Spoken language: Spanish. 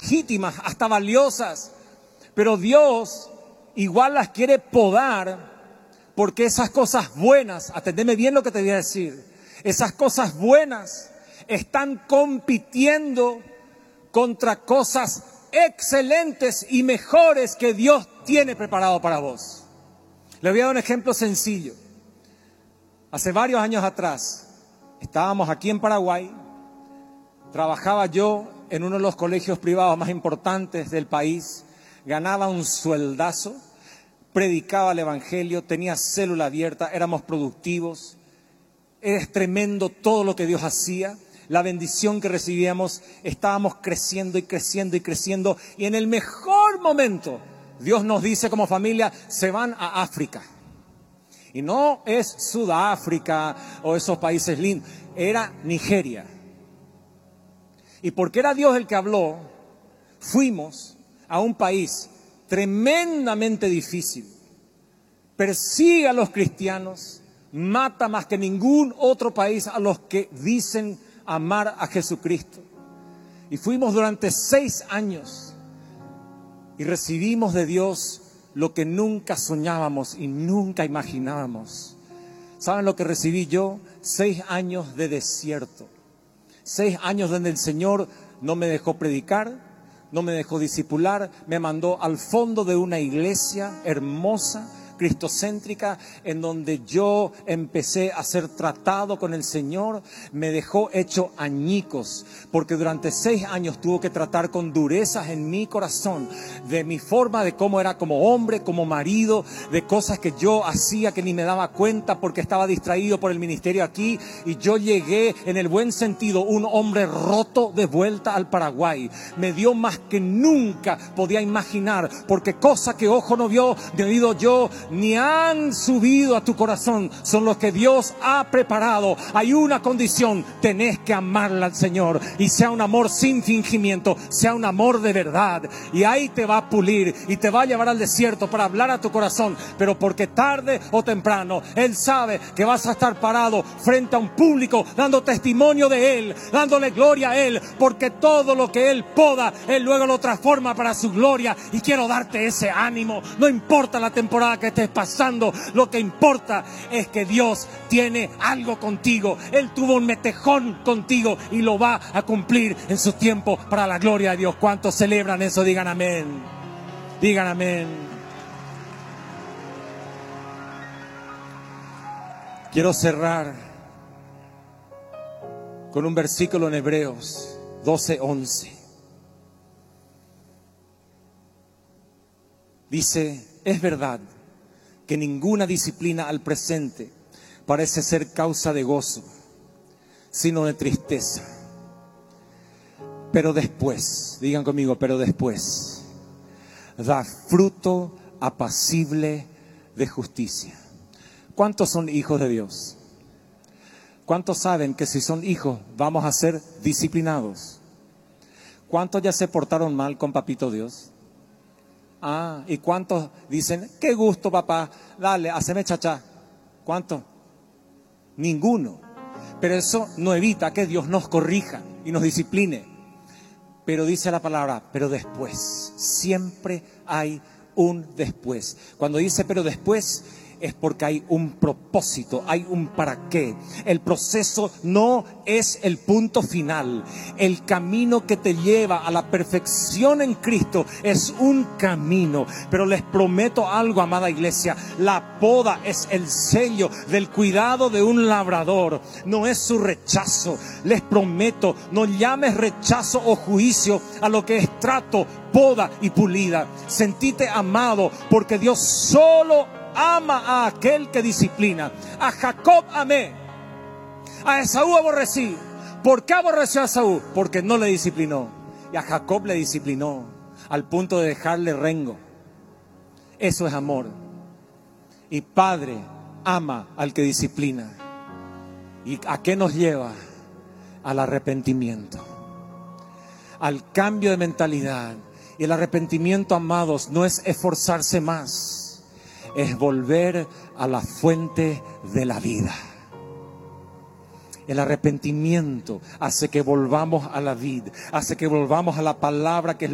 legítimas, hasta valiosas. Pero Dios igual las quiere podar, porque esas cosas buenas, atendeme bien lo que te voy a decir, esas cosas buenas están compitiendo contra cosas excelentes y mejores que Dios tiene preparado para vos. Le voy a dar un ejemplo sencillo. Hace varios años atrás, estábamos aquí en Paraguay, trabajaba yo en uno de los colegios privados más importantes del país, ganaba un sueldazo, predicaba el evangelio, tenía célula abierta, éramos productivos, es tremendo todo lo que Dios hacía, la bendición que recibíamos, estábamos creciendo y creciendo y creciendo, y en el mejor momento Dios nos dice como familia, se van a África. Y no es Sudáfrica o esos países lindos, era Nigeria. Y porque era Dios el que habló, fuimos a un país tremendamente difícil. Persigue a los cristianos, mata más que ningún otro país a los que dicen amar a Jesucristo. Y fuimos durante 6 años y recibimos de Dios lo que nunca soñábamos y nunca imaginábamos. ¿Saben lo que recibí yo? 6 años de desierto. 6 años donde el Señor no me dejó predicar, no me dejó discipular, me mandó al fondo de una iglesia hermosa, cristocéntrica, en donde yo empecé a ser tratado con el Señor, me dejó hecho añicos, porque durante 6 años tuvo que tratar con durezas en mi corazón, de mi forma de cómo era como hombre, como marido, de cosas que yo hacía que ni me daba cuenta porque estaba distraído por el ministerio aquí, y yo llegué en el buen sentido, un hombre roto de vuelta al Paraguay. Me dio más que nunca podía imaginar, porque cosas que ojo no vio, ni oído yo, ni han subido a tu corazón, son los que Dios ha preparado. Hay una condición, tenés que amarla al Señor, y sea un amor sin fingimiento, sea un amor de verdad, y ahí te va a pulir y te va a llevar al desierto para hablar a tu corazón, pero porque tarde o temprano Él sabe que vas a estar parado frente a un público dando testimonio de Él, dándole gloria a Él, porque todo lo que Él poda, Él luego lo transforma para su gloria. Y quiero darte ese ánimo. No importa la temporada que estés pasando, lo que importa es que Dios tiene algo contigo. Él tuvo un metejón contigo y lo va a cumplir en su tiempo para la gloria de Dios. ¿Cuántos celebran eso? Digan amén. Digan amén. Quiero cerrar con un versículo en Hebreos 12:11. Dice, es verdad que ninguna disciplina al presente parece ser causa de gozo, sino de tristeza. Pero después, digan conmigo, pero después, da fruto apacible de justicia. ¿Cuántos son hijos de Dios? ¿Cuántos saben que si son hijos vamos a ser disciplinados? ¿Cuántos ya se portaron mal con papito Dios? ¿Y cuántos dicen, qué gusto papá, dale, haceme chachá? ¿Cuántos? Ninguno. Pero eso no evita que Dios nos corrija y nos discipline. Pero dice la palabra, pero después, siempre hay un después. Cuando dice pero después, es porque hay un propósito, hay un para qué. El proceso no es el punto final. El camino que te lleva a la perfección en Cristo es un camino. Pero les prometo algo, amada iglesia, la poda es el sello del cuidado de un labrador, no es su rechazo. Les prometo, no llames rechazo o juicio a lo que es trato, poda y pulida. Sentite amado, porque Dios solo ama a aquel que disciplina. A Jacob amé, a Esaú aborrecí. ¿Por qué aborreció a Esaú? Porque no le disciplinó. Y a Jacob le disciplinó al punto de dejarle rengo. Eso es amor. Y Padre ama al que disciplina. ¿Y a qué nos lleva? Al arrepentimiento, al cambio de mentalidad. Y el arrepentimiento, amados, no es esforzarse más, es volver a la fuente de la vida. El arrepentimiento hace que volvamos a la vid, hace que volvamos a la palabra que es